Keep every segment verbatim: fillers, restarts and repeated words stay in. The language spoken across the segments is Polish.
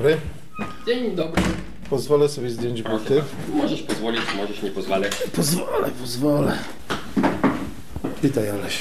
dobry. Dzień dobry. Pozwolę sobie zdjąć buty. Możesz pozwolić, możesz nie pozwalać. Pozwolę, pozwolę. Witaj, Aleś.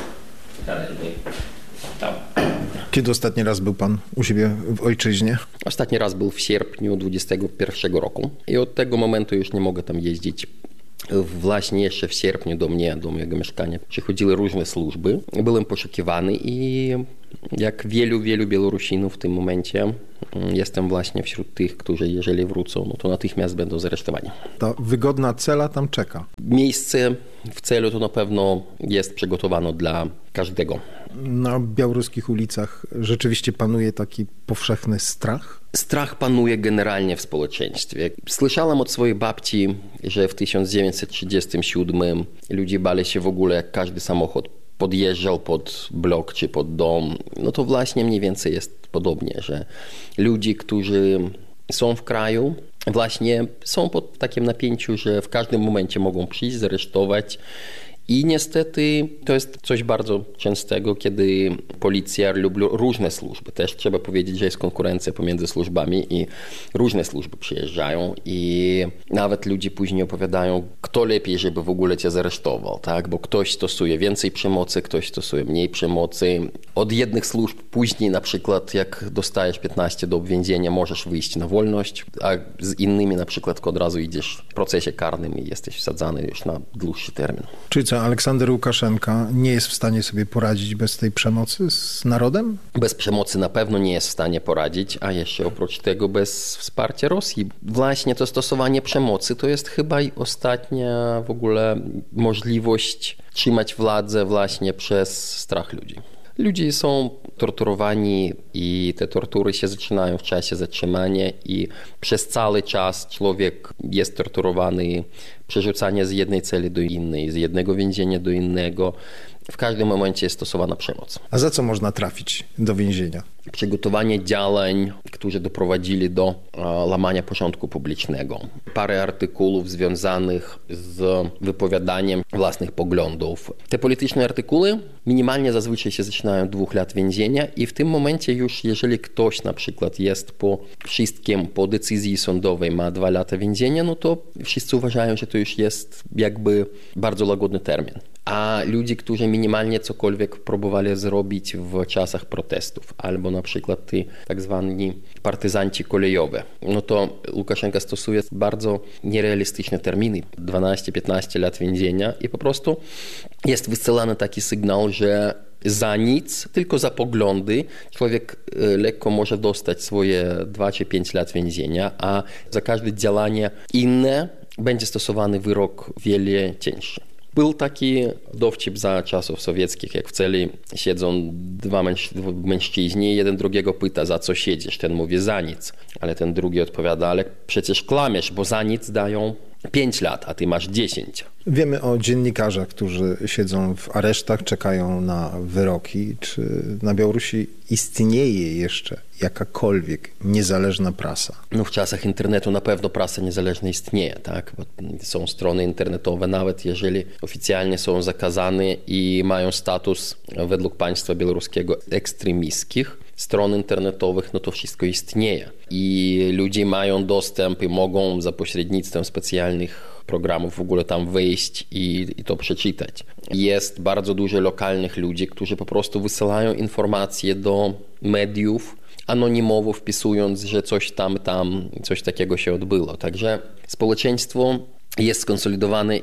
Tam. Kiedy ostatni raz był pan u siebie w ojczyźnie? Ostatni raz był w sierpniu dwudziestego pierwszego roku i od tego momentu już nie mogę tam jeździć. Właśnie jeszcze w sierpniu do mnie, do mojego mieszkania przychodziły różne służby. Byłem poszukiwany i jak wielu, wielu Białorusinów w tym momencie jestem właśnie wśród tych, którzy jeżeli wrócą, no to natychmiast będą zaresztowani. Ta wygodna cela tam czeka. Miejsce w celu to na pewno jest przygotowane dla każdego. Na białoruskich ulicach rzeczywiście panuje taki powszechny strach? Strach panuje generalnie w społeczeństwie. Słyszałem od swojej babci, że w tysiąc dziewięćset trzydziestym siódmym ludzie bali się w ogóle, jak każdy samochód podjeżdżał pod blok czy pod dom. No to właśnie mniej więcej jest podobnie, że ludzie, którzy są w kraju, właśnie są pod takim napięciu, że w każdym momencie mogą przyjść, zaresztować. I niestety to jest coś bardzo częstego, kiedy policja lub różne służby, też trzeba powiedzieć, że jest konkurencja pomiędzy służbami i różne służby przyjeżdżają i nawet ludzie później opowiadają, kto lepiej, żeby w ogóle cię zaresztował, tak? Bo ktoś stosuje więcej przemocy, ktoś stosuje mniej przemocy. Od jednych służb później na przykład jak dostajesz piętnaście do więzienia, możesz wyjść na wolność, a z innymi na przykład od razu idziesz w procesie karnym i jesteś wsadzany już na dłuższy termin. Czyli co, Aleksander Łukaszenka nie jest w stanie sobie poradzić bez tej przemocy z narodem? Bez przemocy na pewno nie jest w stanie poradzić, a jeszcze oprócz tego bez wsparcia Rosji. Właśnie to stosowanie przemocy to jest chyba i ostatnia w ogóle możliwość trzymać władzę właśnie przez strach ludzi. Ludzie są torturowani i te tortury się zaczynają w czasie zatrzymania i przez cały czas człowiek jest torturowany, przerzucanie z jednej celi do innej, z jednego więzienia do innego. W każdym momencie jest stosowana przemoc. A za co można trafić do więzienia? Przygotowanie działań, które doprowadzili do łamania porządku publicznego. Parę artykułów związanych z wypowiadaniem własnych poglądów. Te polityczne artykuły minimalnie zazwyczaj się zaczynają od dwóch lat więzienia i w tym momencie już jeżeli ktoś na przykład jest po wszystkim, po decyzji sądowej ma dwa lata więzienia, no to wszyscy uważają, że to już jest jakby bardzo łagodny termin. A ludzie, którzy minimalnie cokolwiek próbowali zrobić w czasach protestów, albo na przykład ty tak zwani partyzanci kolejowe, no to Łukaszenka stosuje bardzo nierealistyczne terminy, dwanaście piętnaście lat więzienia i po prostu jest wysyłany taki sygnał, że za nic, tylko za poglądy człowiek lekko może dostać swoje dwa czy pięć lat więzienia, a za każde działanie inne będzie stosowany wyrok wiele cięższy. Był taki dowcip za czasów sowieckich, jak w celi siedzą dwa męż- mężczyźni i jeden drugiego pyta, za co siedzisz. Ten mówi, za nic. Ale ten drugi odpowiada, ale przecież klamiesz, bo za nic dają pięć lat, a ty masz dziesięć. Wiemy o dziennikarzach, którzy siedzą w aresztach, czekają na wyroki. Czy na Białorusi istnieje jeszcze jakakolwiek niezależna prasa? No w czasach internetu na pewno prasa niezależna istnieje, tak? Bo są strony internetowe, nawet jeżeli oficjalnie są zakazane i mają status według państwa białoruskiego ekstremickich stron internetowych, no to wszystko istnieje. I ludzie mają dostęp i mogą za pośrednictwem specjalnych programów w ogóle tam wejść i, i to przeczytać. Jest bardzo dużo lokalnych ludzi, którzy po prostu wysyłają informacje do mediów anonimowo, wpisując, że coś tam, tam, coś takiego się odbyło. Także społeczeństwo jest skonsolidowane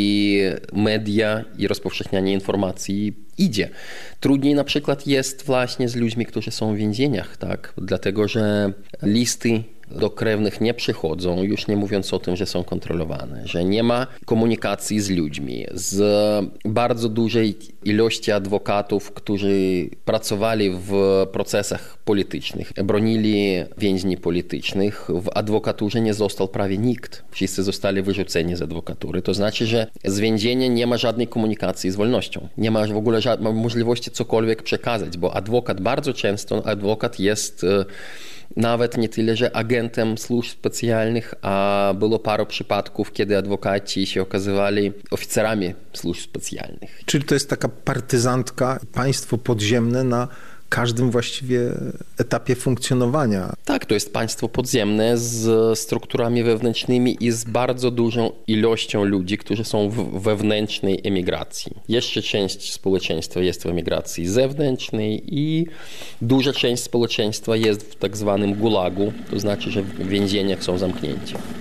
i media i rozpowszechnianie informacji idzie. Trudniej na przykład jest właśnie z ludźmi, którzy są w więzieniach, tak? Dlatego, że listy do krewnych nie przychodzą, już nie mówiąc o tym, że są kontrolowane, że nie ma komunikacji z ludźmi, z bardzo dużej ilości adwokatów, którzy pracowali w procesach politycznych, bronili więźni politycznych. W adwokaturze nie został prawie nikt. Wszyscy zostali wyrzuceni z adwokatury. To znaczy, że z więzienia nie ma żadnej komunikacji z wolnością. Nie ma w ogóle żadnej możliwości cokolwiek przekazać, bo adwokat bardzo często, adwokat jest nawet nie tyle, że agentem służb specjalnych, a było parę przypadków, kiedy adwokaci się okazywali oficerami służb specjalnych. Czyli to jest taka partyzantka, państwo podziemne na każdym właściwie etapie funkcjonowania. Tak, to jest państwo podziemne z strukturami wewnętrznymi i z bardzo dużą ilością ludzi, którzy są w wewnętrznej emigracji. Jeszcze część społeczeństwa jest w emigracji zewnętrznej i duża część społeczeństwa jest w tak zwanym gulagu, to znaczy, że w więzieniach są zamknięci.